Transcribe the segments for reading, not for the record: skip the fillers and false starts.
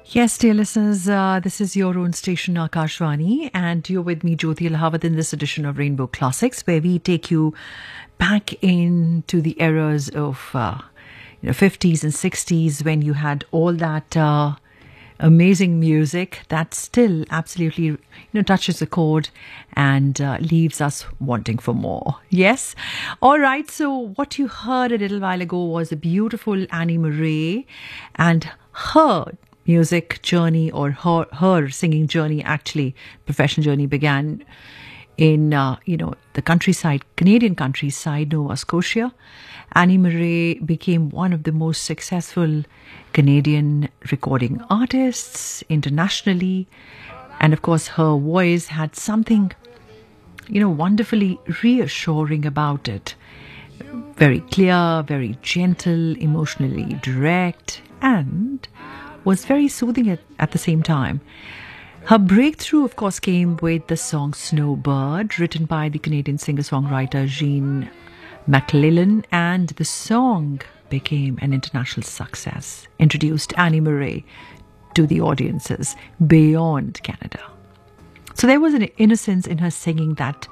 Yes, dear listeners, this is your own station, Akashvani, and you're with me, Jyoti Lahawat, in this edition of Rainbow Classics, where we take you back into the eras of 50s and 60s when you had all that amazing music that still absolutely touches a chord and leaves us wanting for more. Yes? All right, so what you heard a little while ago was the beautiful Annie Murray and her music journey, or her singing journey, actually professional journey, began in the countryside, Canadian countryside, Nova Scotia. Annie Murray became one of the most successful Canadian recording artists internationally, and of course her voice had something wonderfully reassuring about it. Very clear, very gentle, emotionally direct, and was very soothing at the same time. Her breakthrough, of course, came with the song Snowbird, written by the Canadian singer-songwriter Jean McLellan, and the song became an international success, introduced Annie Murray to the audiences beyond Canada. So there was an innocence in her singing that,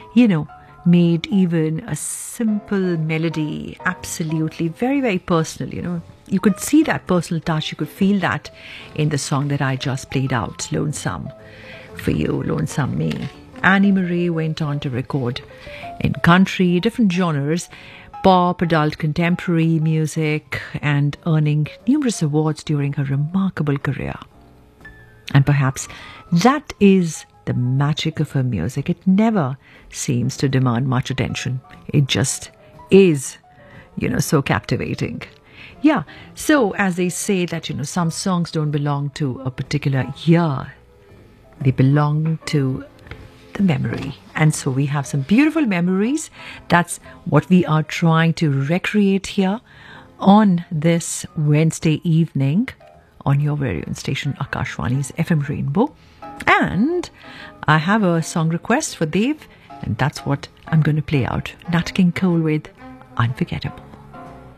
made even a simple melody absolutely very, very personal, You could see that personal touch, you could feel that in the song that I just played out, Lonesome for You, Lonesome Me. Annie Murray went on to record in country, different genres, pop, adult, contemporary music, and earning numerous awards during her remarkable career. And perhaps that is the magic of her music. It never seems to demand much attention. It just is, so captivating. Yeah, so as they say that, some songs don't belong to a particular year. They belong to the memory. And so we have some beautiful memories. That's what we are trying to recreate here on this Wednesday evening on your very own station, Akashvani's FM Rainbow. And I have a song request for Dave, and that's what I'm going to play out. Nat King Cole with Unforgettable.